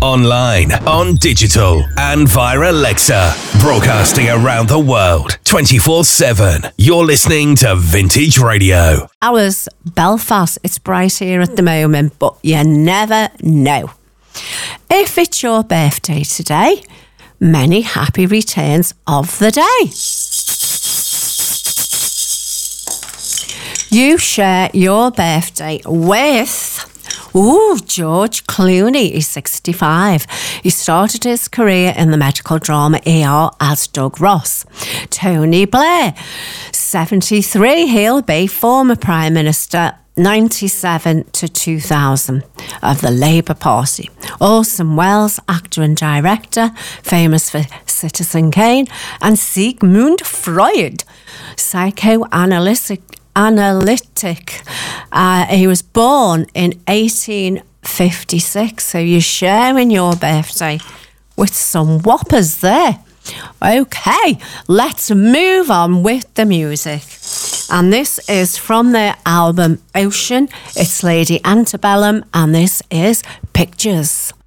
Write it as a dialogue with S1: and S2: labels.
S1: online, on digital, and via Alexa. Broadcasting around the world, 24/7. You're listening to Vintage Radio.
S2: Ours, Belfast, it's bright here at the moment, but you never know. If it's your birthday today, many happy returns of the day. You share your birthday with George Clooney. He's 65. He started his career in the medical drama ER as Doug Ross. Tony Blair, 73. He'll be former Prime Minister, 97 to 2000 of the Labour Party. Orson Welles, actor and director, famous for Citizen Kane, and Sigmund Freud, psychoanalytic. He was born in 1856, so you're sharing your birthday with some whoppers there. Okay, let's move on with the music. And this is from their album Ocean. It's Lady Antebellum, and this is Pictures.